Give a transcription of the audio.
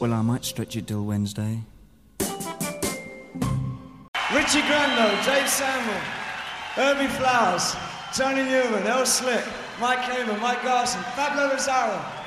Well, I might stretch it till Wednesday. Richie Grando, Dave Samuel, Herbie Flowers, Tony Newman, El Slick, Mike Kamen, Mike Garson, Pablo Rosario.